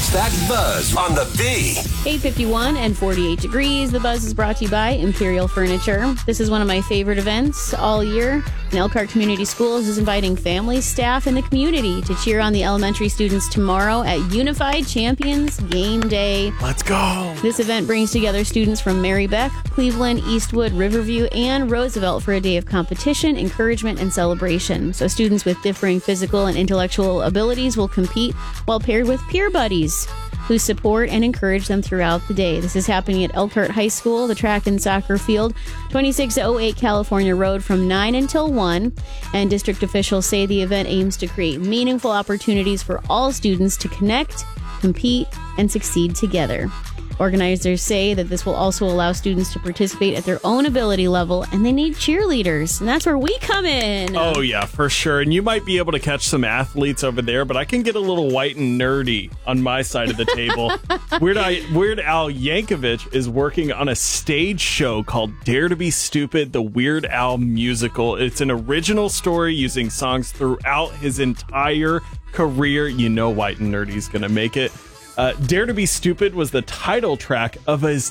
Catch that buzz on the B. 8:51 and 48 degrees. The Buzz is brought to you by Imperial Furniture. This is one of my favorite events all year. And Elkhart Community Schools is inviting families, staff, and the community to cheer on the elementary students tomorrow at Unified Champions Game Day. Let's go. This event brings together students from Marybeck, Cleveland, Eastwood, Riverview, and Roosevelt for a day of competition, encouragement, and celebration. So students with differing physical and intellectual abilities will compete while paired with peer buddies who support and encourage them throughout the day. This is happening at Elkhart High School, the track and soccer field, 2608 California Road from 9 until 1. And district officials say the event aims to create meaningful opportunities for all students to connect, compete, and succeed together. Organizers say that this will also allow students to participate at their own ability level, and they need cheerleaders, and that's where we come in. Oh, yeah, for sure. And you might be able to catch some athletes over there, but I can get a little white and nerdy on my side of the table. Weird Al Yankovic is working on a stage show called Dare to Be Stupid, the Weird Al musical. It's an original story using songs throughout his entire career. You know white and nerdy's going to make it. Dare to Be Stupid was the title track of his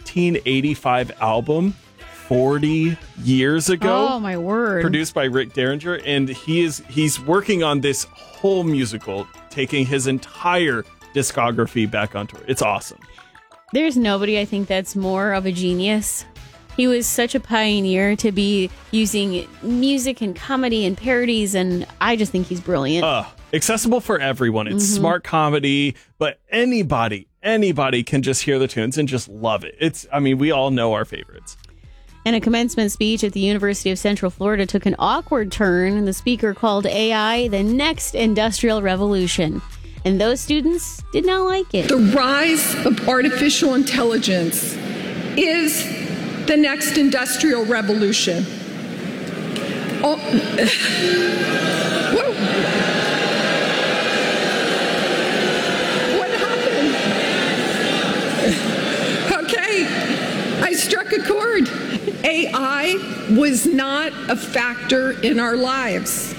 1985 album, 40 years ago. Oh, my word. Produced by Rick Derringer, and he's working on this whole musical, taking his entire discography back on tour. It's awesome. There's nobody I think that's more of a genius. He was such a pioneer to be using music and comedy and parodies, and I just think he's brilliant. Accessible for everyone. It's smart comedy, but anybody can just hear the tunes and just love it. We all know our favorites. And a commencement speech at the University of Central Florida took an awkward turn, and the speaker called AI the next industrial revolution. And those students did not like it. The rise of artificial intelligence is the next industrial revolution. Whoa. What happened? Okay, I struck a chord. AI was not a factor in our lives.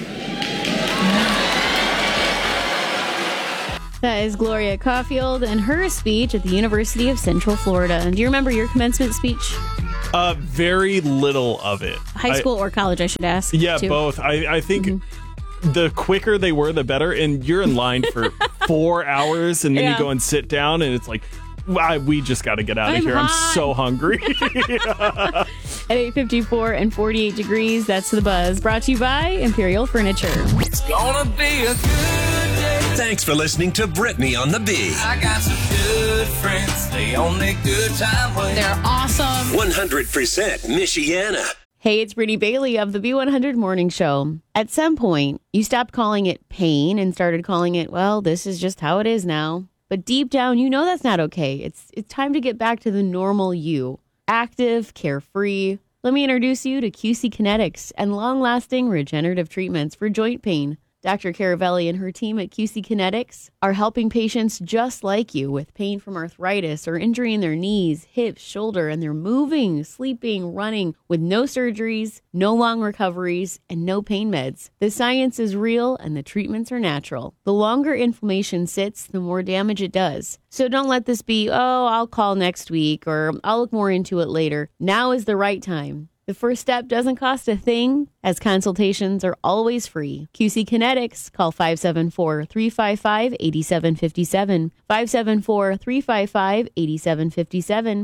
That is Gloria Caulfield and her speech at the University of Central Florida. And do you remember your commencement speech? Very little of it. High school or college, I should ask. Yeah, too. both. I think the quicker they were, the better. And you're in line for 4 hours, and then you go and sit down, and it's like, we just got to get out of here. Hot. I'm so hungry. At 8:54 and 48 degrees, that's the Buzz. Brought to you by Imperial Furniture. It's gonna be a good day. Thanks for listening to Brittany on the B. I got some good friends. They only good time with. They're awesome. 100% Michiana. Hey, it's Brittany Bailey of the B100 Morning Show. At some point, you stopped calling it pain and started calling it, well, this is just how it is now. But deep down, you know that's not okay. It's time to get back to the normal you. Active, carefree. Let me introduce you to QC Kinetics and long-lasting regenerative treatments for joint pain. Dr. Caravelli and her team at QC Kinetics are helping patients just like you with pain from arthritis or injury in their knees, hips, shoulder, and they're moving, sleeping, running with no surgeries, no long recoveries, and no pain meds. The science is real and the treatments are natural. The longer inflammation sits, the more damage it does. So don't let this be, I'll call next week or I'll look more into it later. Now is the right time. The first step doesn't cost a thing, as consultations are always free. QC Kinetics, call 574-355-8757, 574-355-8757,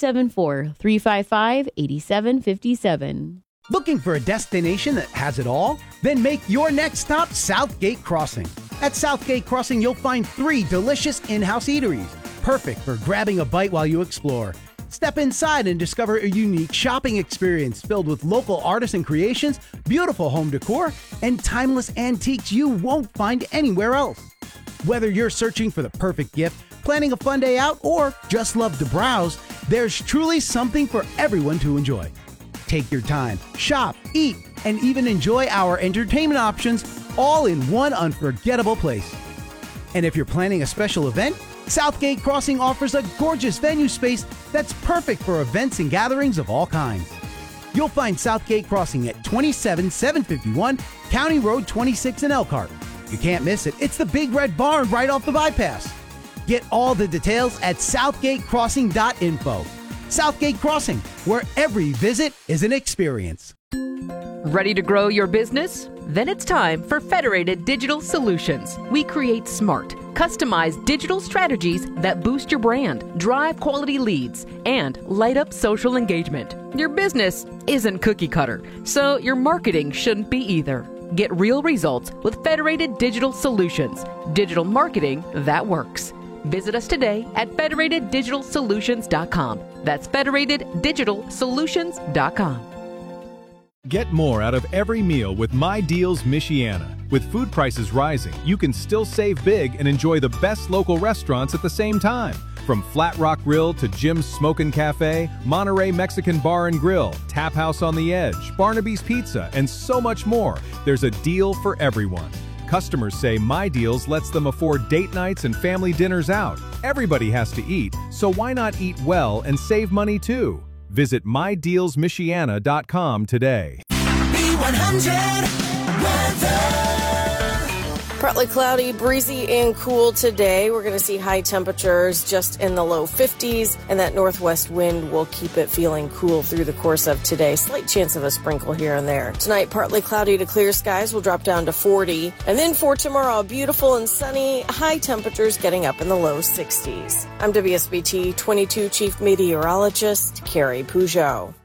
574-355-8757. Looking for a destination that has it all? Then make your next stop Southgate Crossing. At Southgate Crossing, you'll find 3 delicious in-house eateries, perfect for grabbing a bite while you explore. Step inside and discover a unique shopping experience filled with local artisan creations, beautiful home decor, and timeless antiques you won't find anywhere else. Whether you're searching for the perfect gift, planning a fun day out, or just love to browse, there's truly something for everyone to enjoy. Take your time, shop, eat, and even enjoy our entertainment options all in one unforgettable place. And if you're planning a special event, Southgate Crossing offers a gorgeous venue space that's perfect for events and gatherings of all kinds. You'll find Southgate Crossing at 27751 County Road 26 in Elkhart. You can't miss it. It's the Big Red Barn right off the bypass. Get all the details at southgatecrossing.info. Southgate Crossing, where every visit is an experience. Ready to grow your business? Then it's time for Federated Digital Solutions. We create smart, customized digital strategies that boost your brand, drive quality leads, and light up social engagement. Your business isn't cookie cutter, so your marketing shouldn't be either. Get real results with Federated Digital Solutions. Digital marketing that works. Visit us today at federateddigitalsolutions.com. That's federateddigitalsolutions.com. Get more out of every meal with My Deals Michiana. With food prices rising, you can still save big and enjoy the best local restaurants at the same time. From Flat Rock Grill to Jim's Smokin' Cafe, Monterey Mexican Bar and Grill, Tap House on the Edge, Barnaby's Pizza, and so much more, there's a deal for everyone. Customers say My Deals lets them afford date nights and family dinners out. Everybody has to eat, so why not eat well and save money too? Visit MyDealsMichiana.com today. B100 weather. Partly cloudy, breezy, and cool today. We're going to see high temperatures just in the low 50s, and that northwest wind will keep it feeling cool through the course of today. Slight chance of a sprinkle here and there. Tonight, partly cloudy to clear skies will drop down to 40. And then for tomorrow, beautiful and sunny, high temperatures getting up in the low 60s. I'm WSBT 22 Chief Meteorologist Carrie Peugeot.